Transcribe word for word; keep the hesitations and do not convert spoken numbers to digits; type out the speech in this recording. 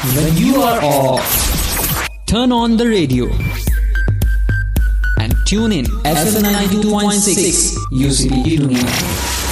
When you are off, turn on the radio and tune in F M ninety-two point six U C P Dunia.